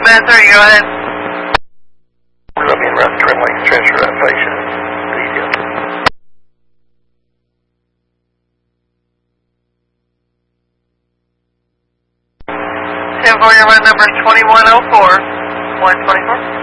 1030, go ahead. Let me around the trim lane, transfer that patient. Detail. 10-4, your run number is 2104. 124.